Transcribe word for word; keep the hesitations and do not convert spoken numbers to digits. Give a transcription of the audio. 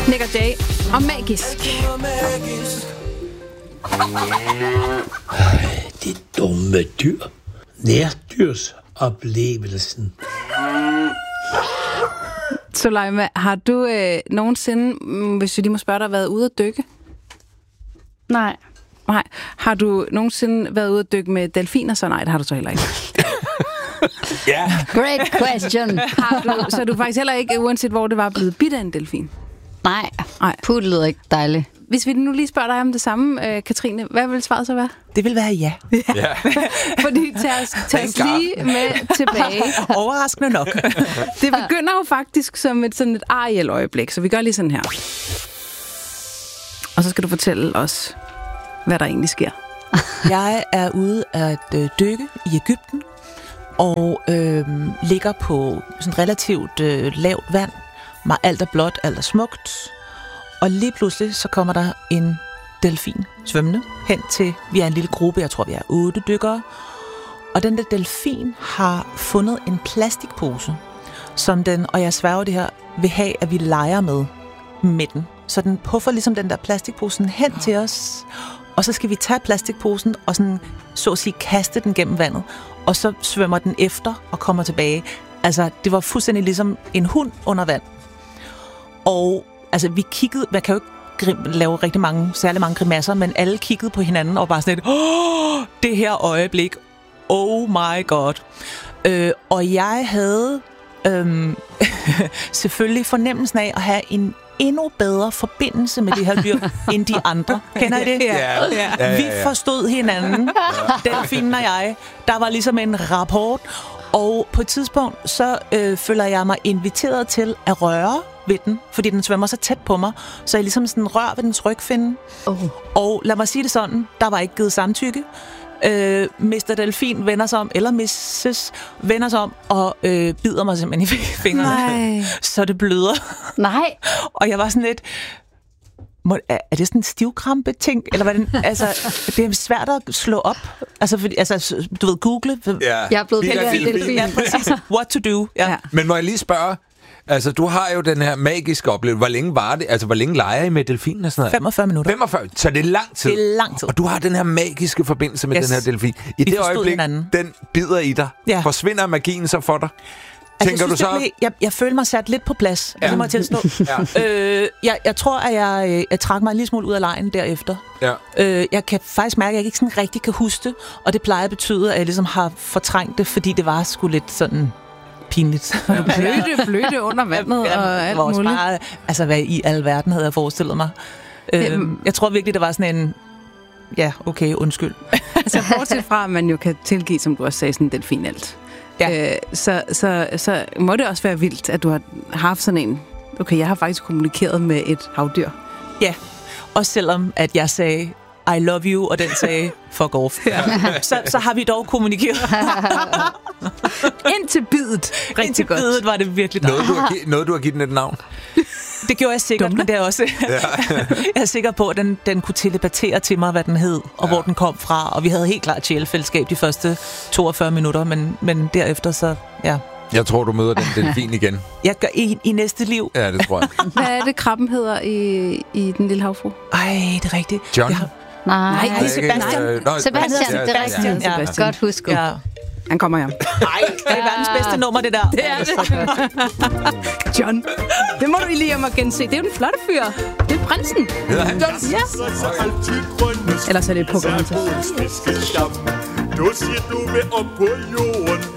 Nick og Jay og Magisk. Det dumme dyr. Nærdyrdsoplevelsen. Soleima, har du øh, nogensinde, hvis vi lige må spørge dig, været ude at dykke? Nej. Nej. Har du nogensinde været ude at dykke med delfiner? Så nej, det har du så heller ikke. Ja. Great question. Har du, så er du faktisk heller ikke, uanset hvor det var, blevet bidt af en delfin? Nej. Nej. Puh, det lyder ikke dejligt. Hvis vi nu lige spørger dig om det samme, øh, Katrine, hvad vil svaret så være? Det vil være ja. Ja. Fordi tag os, tag os lige med tilbage. Overraskende nok. Det begynder jo faktisk som et, sådan et Ariel-øjeblik, så vi gør lige sådan her. Og så skal du fortælle os, hvad der egentlig sker. Jeg er ude at øh, dykke i Egypten, og øh, ligger på sådan relativt øh, lavt vand. Alt er blåt, alt er smukt. Og lige pludselig så kommer der en delfin svømmende hen til, vi er en lille gruppe, jeg tror vi er otte dykkere. Og den der delfin har fundet en plastikpose, som den, og jeg sværger det her, vil have, at vi leger med med den. Så den puffer ligesom den der plastikposen hen til os, og så skal vi tage plastikposen og sådan, så at sige, kaste den gennem vandet, og så svømmer den efter og kommer tilbage. Altså, det var fuldstændig ligesom en hund under vand. Og altså, vi kiggede, man kan jo ikke lave rigtig mange, særlig mange grimasser, men alle kiggede på hinanden og bare sådan et, åh, det her øjeblik, oh my god. Øh, og jeg havde øh, selvfølgelig fornemmelsen af at have en endnu bedre forbindelse med det her dyr, end de andre. Kender I det? Ja. Ja, ja, ja. Vi forstod hinanden, delfinen og jeg. Der var ligesom en rapport, og på et tidspunkt, så øh, føler jeg mig inviteret til at røre ved den, fordi den svømmer så tæt på mig, så jeg ligesom sådan rør ved dens rygfinde. Oh. Og lad mig sige det sådan, der var ikke givet samtykke. Øh, mister Delfin vender sig om, eller missus vender sig om, og øh, bider mig simpelthen i fingrene. Nej. Så det bløder. Nej. Og jeg var sådan lidt, må, er, er det sådan en stivkrampe ting? Eller hvad den, altså, det er svært at slå op. Altså, fordi, altså du ved, google. Ja. Jeg er blevet Bidt af pillet af delfin. delfin. Ja, præcis. What to do. Ja. Ja. Men må jeg lige spørge, altså du har jo den her magiske oplevelse. Hvor længe var det? Altså hvor længe leger I med delfinen og sådan noget? femogfyrre minutter. femogfyrre, så det er lang tid. Det er lang tid. Og du har den her magiske forbindelse med Yes. den her delfin. I Vi det forstod øjeblik, hinanden. den bider i dig, Ja. forsvinder magien så for dig? Altså, Tænker jeg, synes, du så... det blev, jeg, jeg følte mig sat lidt på plads, ja. Det må jeg tilstå. Ja. øh, jeg, jeg tror, at jeg, øh, jeg trak mig en lille smule ud af lejen derefter. Ja. Øh, jeg kan faktisk mærke, at jeg ikke sådan rigtig kan huske det, og det plejer at betyde, at jeg ligesom har fortrængt det, fordi det var sgu lidt sådan pinligt. Blødte, blødte under vandet og alt var også muligt. bare, altså, hvad i alverden havde jeg forestillet mig. Øh, Jamen. jeg tror virkelig, det var sådan en... Ja, okay, undskyld. Altså, bortset fra, at man jo kan tilgive, som du også sagde, sådan en delfin alt. Ja. Øh, så, så, så må det også være vildt, at du har haft sådan en... Okay, jeg har faktisk kommunikeret med et havdyr. Ja, også selvom at jeg sagde, I love you, og den sagde, fuck off. Ja. Så, så har vi dog kommunikeret. Indtil bidet. Rigtig Indtil godt. bidet var det virkelig Noget du, har gi- noget, du har givet den et navn? Det gjorde jeg sikkert, Dumle. men det er også... Ja. Jeg er sikker på, at den, den kunne telepatere til mig, hvad den hed, og ja. Hvor den kom fra. Og vi havde helt klart sjælefællesskab de første toogfyrre minutter, men, men derefter så... Ja. Jeg tror, du møder den delfin igen. Jeg gør i, i næste liv. Ja, det tror jeg. Hvad er det, krabben hedder i, i Den Lille Havfru? Ej, det er rigtigt. John? Jeg har, Nej. Nej, Sebastian. Øh, nå, Sebastian, ja, det er ja, rigtigt. ja. Ja. Sebastian. Godt husk. ja. Han kommer hjem. Ej, det er verdens bedste nummer, det der. Det er det. John. Det må du lige hjem og gense. Det er jo den flotte fyr. Det er prinsen. Hedder han John? Ja. Ellers er det et Pokémon. Du siger, du vil op på jorden.